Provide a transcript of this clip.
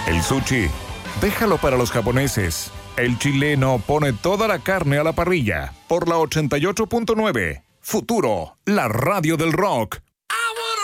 El sushi, déjalo para los japoneses. El chileno pone toda la carne a la parrilla. Por la 88.9. Futuro, la radio del rock.